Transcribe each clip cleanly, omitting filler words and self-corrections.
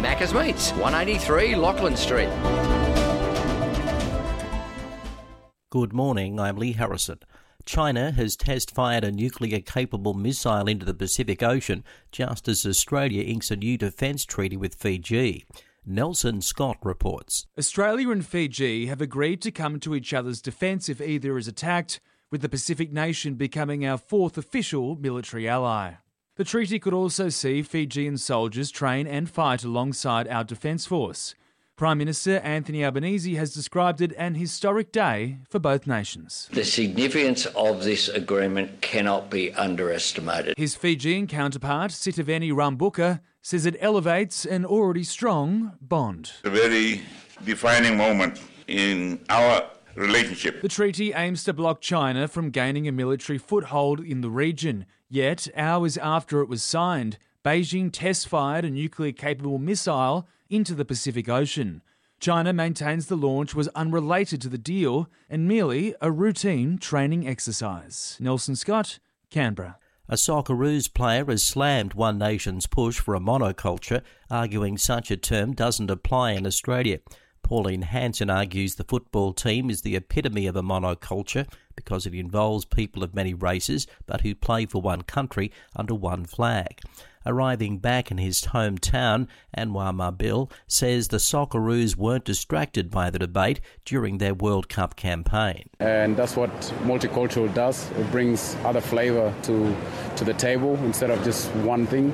Macca's Meats, 183 Lachlan Street. Good morning, I'm Lee Harrison. China has test-fired a nuclear-capable missile into the Pacific Ocean just as Australia inks a new defence treaty with Fiji. Nelson Scott reports. Australia and Fiji have agreed to come to each other's defence if either is attacked, with the Pacific nation becoming our fourth official military ally. The treaty could also see Fijian soldiers train and fight alongside our defence force. Prime Minister Anthony Albanese has described it an historic day for both nations. The significance of this agreement cannot be underestimated. His Fijian counterpart, Sitiveni Rambuka, says it elevates an already strong bond. A very defining moment in our relationship. The treaty aims to block China from gaining a military foothold in the region. Yet, hours after it was signed, Beijing test-fired a nuclear-capable missile into the Pacific Ocean. China maintains the launch was unrelated to the deal and merely a routine training exercise. Nelson Scott, Canberra. A Socceroos player has slammed One Nation's push for a monoculture, arguing such a term doesn't apply in Australia. Pauline Hanson argues the football team is the epitome of a monoculture because it involves people of many races but who play for one country under one flag. Arriving back in his hometown, Anwar Mabil says the Socceroos weren't distracted by the debate during their World Cup campaign. And that's what multicultural does. It brings other flavour to the table instead of just one thing.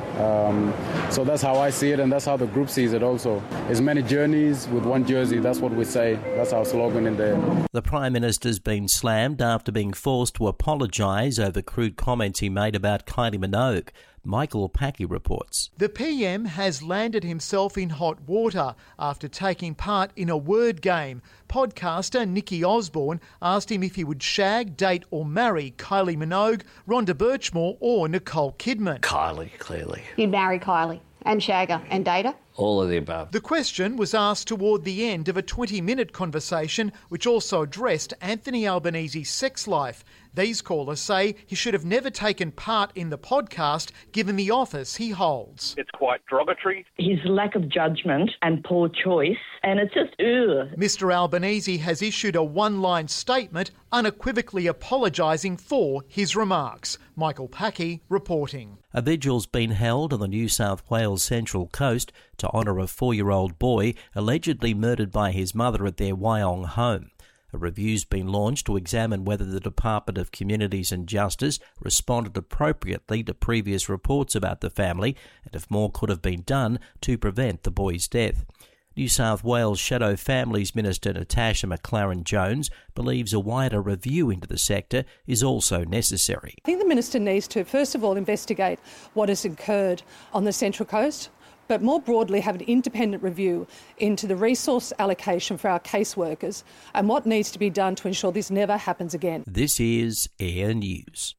So that's how I see it, and that's how the group sees it also. As many journeys with one jersey, that's what we say. That's our slogan in there. The Prime Minister's been slammed after being forced to apologise over crude comments he made about Kylie Minogue. Michael Packy reports. The PM has landed himself in hot water after taking part in a word game. Podcaster Nikki Osborne asked him if he would shag, date or marry Kylie Minogue, Rhonda Birchmore or Nicole Kidman. Kylie, clearly. You'd marry Kylie and shag her and date her? All of the above. The question was asked toward the end of a 20-minute conversation which also addressed Anthony Albanese's sex life. These callers say he should have never taken part in the podcast given the office he holds. It's quite derogatory. His lack of judgment and poor choice, and it's just Mr Albanese has issued a one-line statement unequivocally apologising for his remarks. Michael Packy reporting. A vigil's been held on the New South Wales Central Coast to honour a 4-year-old boy allegedly murdered by his mother at their Wyong home. A review's been launched to examine whether the Department of Communities and Justice responded appropriately to previous reports about the family and if more could have been done to prevent the boy's death. New South Wales Shadow Families Minister Natasha McLaren-Jones believes a wider review into the sector is also necessary. I think the Minister needs to, first of all, investigate what has occurred on the Central Coast, but more broadly have an independent review into the resource allocation for our caseworkers and what needs to be done to ensure this never happens again. This is Air News.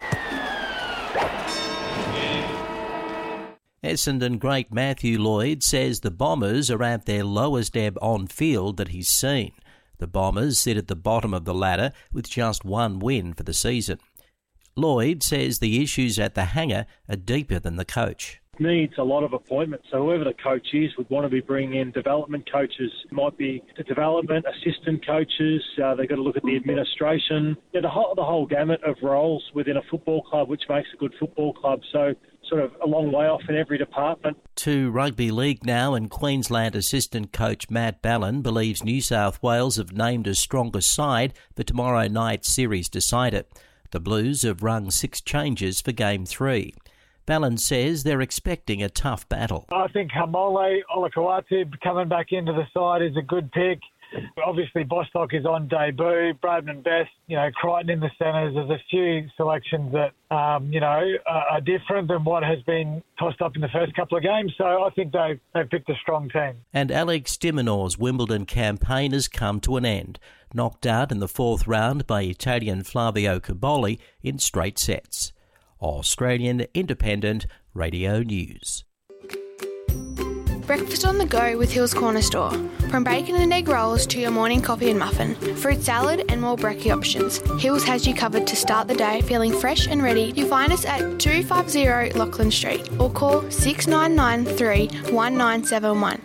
Essendon great Matthew Lloyd says the Bombers are at their lowest ebb on field that he's seen. The Bombers sit at the bottom of the ladder with just one win for the season. Lloyd says the issues at the hangar are deeper than the coach. Needs a lot of appointments. So whoever the coach is would want to be bringing in development coaches. It might be the development assistant coaches. They've got to look at the administration. The whole gamut of roles within a football club, which makes a good football club. So sort of a long way off in every department. To rugby league now, and Queensland assistant coach Matt Ballin believes New South Wales have named a stronger side for tomorrow night's series decider. The Blues have rung 6 changes for Game 3. Ballin says they're expecting a tough battle. I think Hamole Olakawatu coming back into the side is a good pick. Obviously, Bostock is on debut. Braden and Best, Crichton in the centres. There's a few selections that, are different than what has been tossed up in the first couple of games. So I think they've picked a strong team. And Alex de Minaur's Wimbledon campaign has come to an end, knocked out in the 4th round by Italian Flavio Cobolli in straight sets. Australian Independent Radio News. Breakfast on the go with Hills Corner Store. From bacon and egg rolls to your morning coffee and muffin, fruit salad and more brekkie options, Hills has you covered to start the day feeling fresh and ready. You find us at 250 Lachlan Street or call 6993 1971.